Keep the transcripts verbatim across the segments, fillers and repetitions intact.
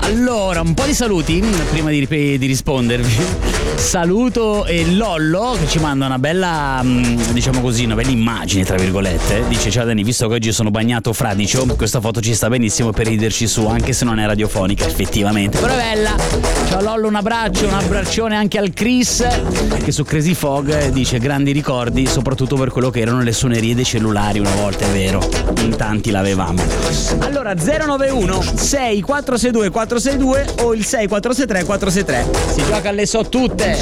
Allora, un po' di saluti prima di, di rispondervi. Saluto eh, Lollo che ci manda una bella, diciamo così, una bella immagine tra virgolette. Dice: ciao Dani, visto che oggi sono bagnato fradicio, questa foto ci sta benissimo per riderci su, anche se non è radiofonica effettivamente, però è bella. Ciao Lollo, un abbraccio, un abbraccione anche al Chris che su Crazy Fog dice: grandi ricordi, soprattutto per quello che erano le suonerie dei cellulari una volta, è vero, in tanti l'avevamo. Allora zero nove uno sei quattro sei due quattro sei due o il sei quattro sei tre quattro sei tre. Si gioca alle so tutte.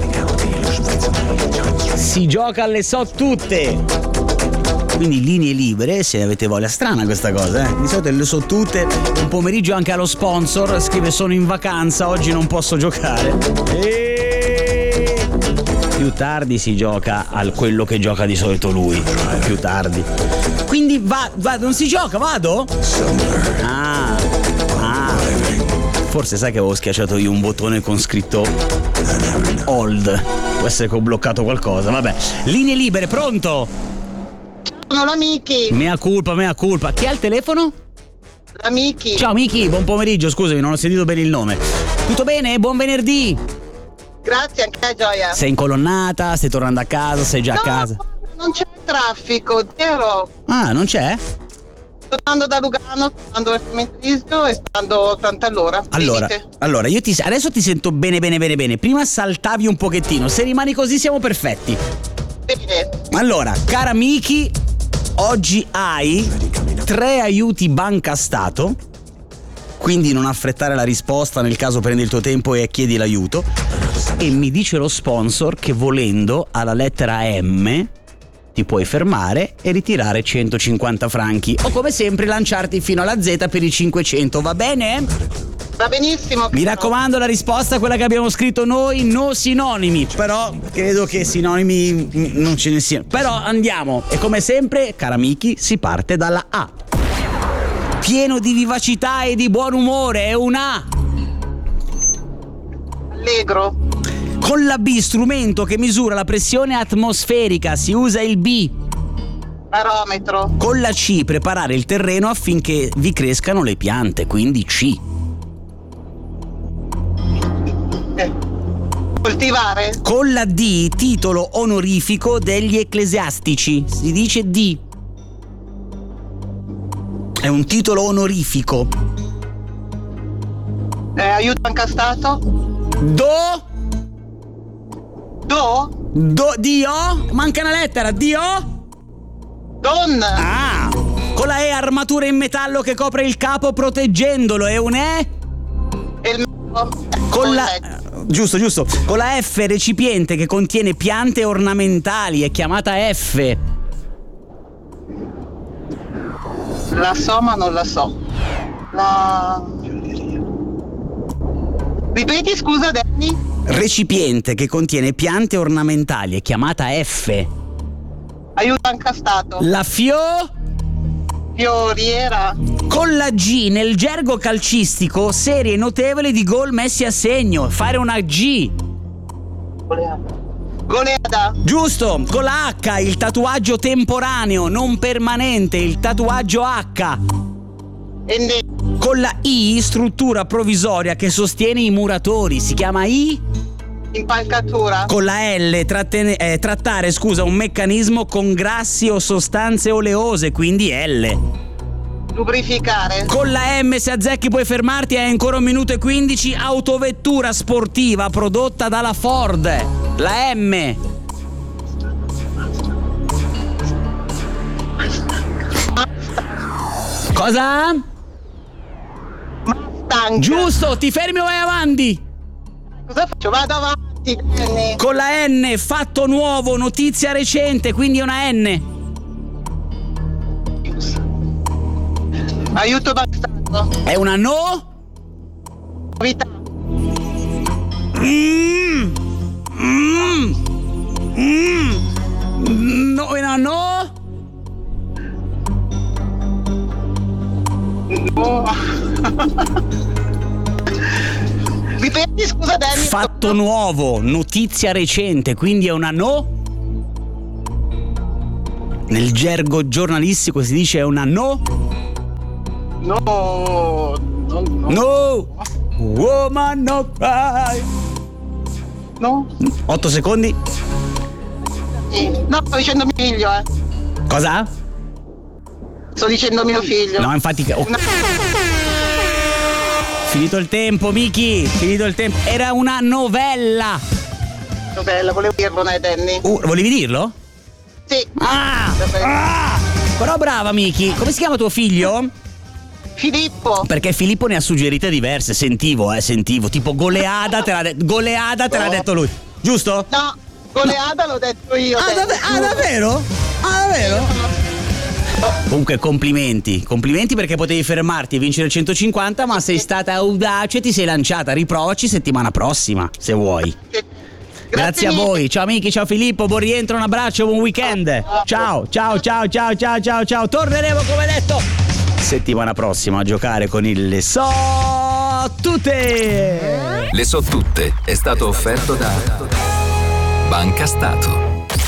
Si gioca alle so tutte. Quindi linee libere se avete voglia. Strana questa cosa, eh. Di solito le so tutte. Un pomeriggio anche allo sponsor scrive: sono in vacanza, oggi non posso giocare. E... più tardi si gioca al quello che gioca di solito lui. Più tardi. Quindi va, va non si gioca, vado? Ah. Ah. Forse sai che avevo schiacciato io un bottone con scritto hold. Può essere che ho bloccato qualcosa, vabbè. Linee libere, pronto? Sono la Miki. Mea culpa, mea culpa. Chi ha il telefono? La Miki. Ciao Miki, buon pomeriggio, scusami, non ho sentito bene il nome. Tutto bene? Buon venerdì. Grazie, anche a Gioia. Sei in colonnata? Stai tornando a casa? Sei già no, a casa? Non c'è traffico, zero. Ah, non c'è? Sto andando da Lugano, sto andando al Cementerio e sto andando ottanta all'ora. Allora, allora io ti, adesso ti sento bene bene bene bene. Prima saltavi un pochettino, se rimani così siamo perfetti. Bene. Allora, cara Miki, oggi hai tre aiuti banca stato, quindi non affrettare la risposta, nel caso prendi il tuo tempo e chiedi l'aiuto. E mi dice lo sponsor che volendo alla lettera M ti puoi fermare e ritirare centocinquanta franchi, o come sempre lanciarti fino alla Z per i cinquecento, va bene? Va benissimo. Mi raccomando, la risposta è quella che abbiamo scritto noi, no sinonimi, però credo che sinonimi non ce ne siano. Però andiamo, e come sempre, cara Miki, si parte dalla A. Pieno di vivacità e di buon umore, è una A. Allegro. Con la B, strumento che misura la pressione atmosferica, si usa il B. Barometro. Con la C, preparare il terreno affinché vi crescano le piante, quindi C. Eh. Coltivare. Con la D, titolo onorifico degli ecclesiastici, si dice D. È un titolo onorifico. Eh, aiuto banca stato. Do? Do? Do, Dio? Manca una lettera, Dio? Don. Ah! Con la E, armatura in metallo che copre il capo proteggendolo, è un E? E il Con la... Giusto, giusto. Con la F, recipiente che contiene piante ornamentali, è chiamata F. La so ma non la so. La... Ripeti, scusa Danny? Recipiente che contiene piante ornamentali, è chiamata F. Aiuto banca stato. La Fio? Fioriera. Con la G, nel gergo calcistico, serie notevole di gol messi a segno, fare una G. Goleada. Giusto. Con la H, il tatuaggio temporaneo, non permanente, il tatuaggio H. Ende. Con la I, struttura provvisoria che sostiene i muratori, si chiama I? Impalcatura. Con la L, trattene, eh, trattare, scusa, un meccanismo con grassi o sostanze oleose, quindi L. Lubrificare. Con la M, se azzecchi puoi fermarti, hai ancora un minuto e quindici, autovettura sportiva prodotta dalla Ford. La M. Cosa? Mustang. Giusto, ti fermi o vai avanti? Cosa faccio? Vado avanti. Danny. Con la N, fatto nuovo, notizia recente, quindi una N. Aiuto banca stato. È una no? Novità. Mm. Mm. Mm. No, una no? No. Ripeti, scusa Danny. Fatto nuovo, notizia recente, quindi è una no? Nel gergo giornalistico si dice è una no? No. No. No. No! Woman no cry. No? otto secondi. Sì. No, sto dicendo mio figlio, eh. Cosa? Sto dicendo mio figlio. No, infatti. Oh. Una- Finito il tempo, Miki. Finito il tempo. Era una novella. Bella, volevo dirlo, dai, Danny. Uh, volevi dirlo? Sì. Ah! ah! Però brava, Miki. Come si chiama tuo figlio? Filippo. Perché Filippo ne ha suggerite diverse. Sentivo, eh, sentivo. Tipo Goleada te l'ha detto. Goleada te l'ha detto lui. Giusto? No, goleada l'ho detto io. Ah, Danny. dav- ah, davvero? Ah, davvero? Comunque complimenti, complimenti perché potevi fermarti e vincere il centocinquanta, ma sei stata audace e ti sei lanciata. Riprovaci settimana prossima, se vuoi. Grazie, Grazie a mille. voi, ciao amici, ciao Filippo, buon rientro, un abbraccio, buon weekend. Ciao, ciao, ciao, ciao, ciao, ciao, ciao. Torneremo come detto settimana prossima a giocare con il So Tutte. Le So Tutte è stato offerto da Banca Stato.